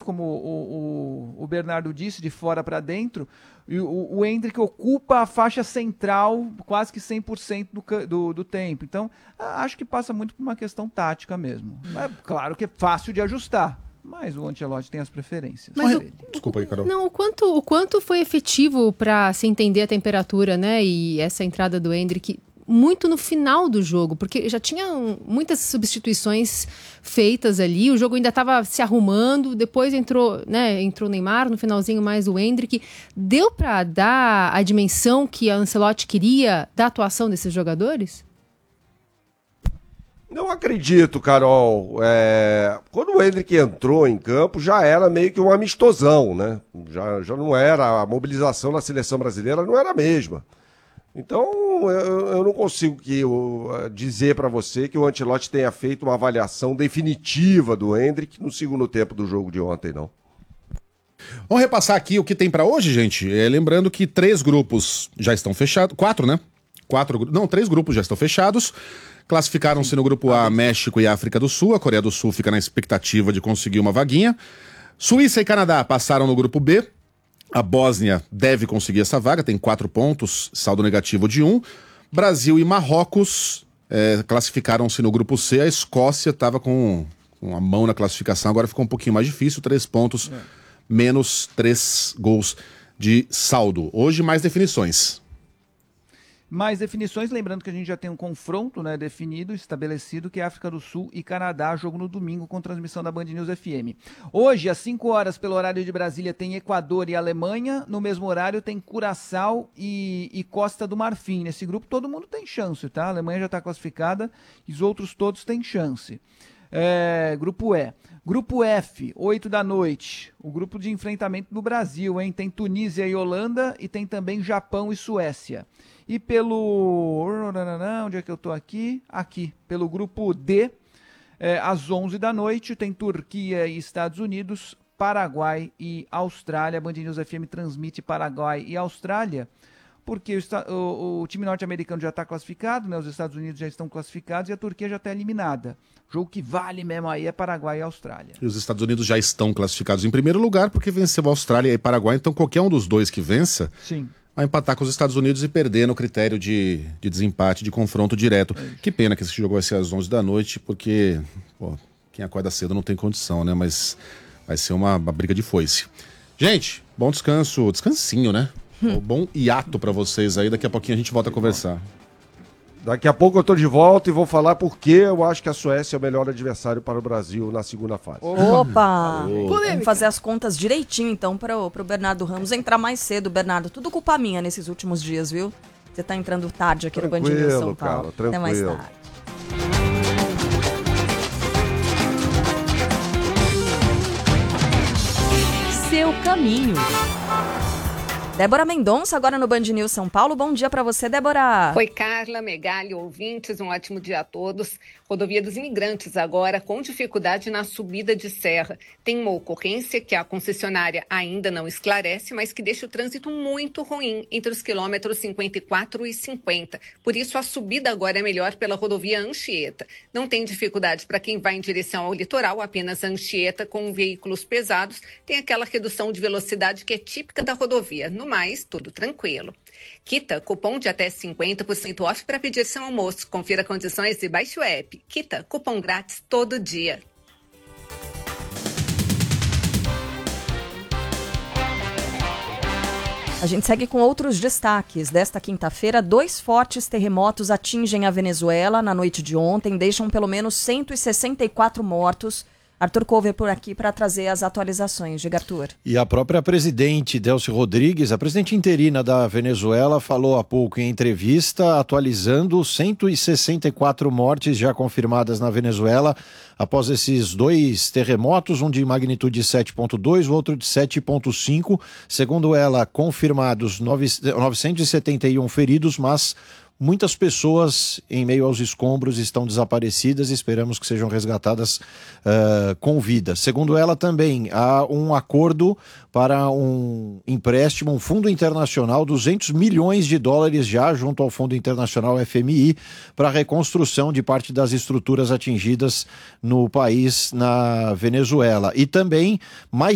como o Bernardo disse, de fora para dentro. E o Endrick ocupa a faixa central quase que 100% do tempo. Então, acho que passa muito por uma questão tática mesmo. É claro que é fácil de ajustar, mas o Ancelotti tem as preferências. Desculpa aí, Carol. Não, o quanto foi efetivo para se entender a temperatura, né? E essa entrada do Endrick muito no final do jogo, porque já tinha muitas substituições feitas ali, o jogo ainda estava se arrumando, depois entrou o Neymar, no finalzinho mais o Endrick. Deu para dar a dimensão que a Ancelotti queria da atuação desses jogadores? Não acredito, Carol. Quando o Endrick entrou em campo, já era meio que um amistosão, né? Já não era, a mobilização na seleção brasileira não era a mesma. Então, eu não consigo dizer para você que o Ancelotti tenha feito uma avaliação definitiva do Endrick no segundo tempo do jogo de ontem, não. Vamos repassar aqui o que tem para hoje, gente. Lembrando que 3 grupos já estão fechados. 4, né? 3 grupos já estão fechados. Classificaram-se no grupo A, México e África do Sul. A Coreia do Sul fica na expectativa de conseguir uma vaguinha. Suíça e Canadá passaram no grupo B. A Bósnia deve conseguir essa vaga, tem 4 pontos, saldo negativo de 1. Brasil e Marrocos classificaram-se no grupo C. A Escócia estava com a mão na classificação, agora ficou um pouquinho mais difícil, 3 pontos, menos 3 gols de saldo. Hoje, mais definições. Mais definições, lembrando que a gente já tem um confronto, né, definido, estabelecido, que é África do Sul e Canadá, jogo no domingo com transmissão da Band News FM. Hoje, às 5 horas, pelo horário de Brasília, tem Equador e Alemanha. No mesmo horário tem Curaçao e Costa do Marfim. Nesse grupo todo mundo tem chance, tá? A Alemanha já está classificada e os outros todos têm chance. Grupo E. Grupo F, 8 da noite. O grupo de enfrentamento do Brasil, hein? Tem Tunísia e Holanda e tem também Japão e Suécia. E pelo... Onde é que eu tô aqui? Aqui. Pelo grupo D, às 11 da noite, tem Turquia e Estados Unidos, Paraguai e Austrália. A Band News FM transmite Paraguai e Austrália, porque o time norte-americano já está classificado, né? Os Estados Unidos já estão classificados e a Turquia já está eliminada. O jogo que vale mesmo aí é Paraguai e Austrália. E os Estados Unidos já estão classificados em primeiro lugar, porque venceu a Austrália e Paraguai, então qualquer um dos dois que vença... Sim. Vai empatar com os Estados Unidos e perder no critério de desempate, de confronto direto. Que pena que esse jogo vai ser às 11 da noite, porque quem acorda cedo não tem condição, né? Mas vai ser uma briga de foice. Gente, bom descanso, descansinho, né? Bom hiato pra vocês aí, daqui a pouquinho a gente volta a conversar. Daqui a pouco eu tô de volta e vou falar por que eu acho que a Suécia é o melhor adversário para o Brasil na segunda fase. Opa! Vamos fazer as contas direitinho, então, para o Bernardo Ramos entrar mais cedo. Bernardo, tudo culpa minha nesses últimos dias, viu? Você tá entrando tarde aqui no Band News São Paulo. Tranquilo. Até mais tarde. Seu caminho. Débora Mendonça, agora no Band News São Paulo. Bom dia para você, Débora. Oi, Carla, Megali, ouvintes, um ótimo dia a todos. Rodovia dos Imigrantes agora com dificuldade na subida de serra. Tem uma ocorrência que a concessionária ainda não esclarece, mas que deixa o trânsito muito ruim entre os quilômetros 54 e 50. Por isso, a subida agora é melhor pela rodovia Anchieta. Não tem dificuldade para quem vai em direção ao litoral, apenas Anchieta com veículos pesados. Tem aquela redução de velocidade que é típica da rodovia. No mais, tudo tranquilo. Kita, cupom de até 50% off para pedir seu almoço. Confira condições e baixe o app. Kita, cupom grátis todo dia. A gente segue com outros destaques. Desta quinta-feira, 2 fortes terremotos atingem a Venezuela na noite de ontem, deixam pelo menos 164 mortos. Arthur Couver por aqui para trazer as atualizações. Diga, Arthur. E a própria presidente Delcy Rodrigues, a presidente interina da Venezuela, falou há pouco em entrevista, atualizando 164 mortes já confirmadas na Venezuela após esses 2 terremotos, um de magnitude 7.2, o outro de 7.5. Segundo ela, confirmados 971 feridos, mas muitas pessoas em meio aos escombros estão desaparecidas e esperamos que sejam resgatadas com vida. Segundo ela também, há um acordo para um empréstimo, um fundo internacional, 200 milhões de dólares já junto ao Fundo Internacional FMI para a reconstrução de parte das estruturas atingidas no país, na Venezuela. E também mais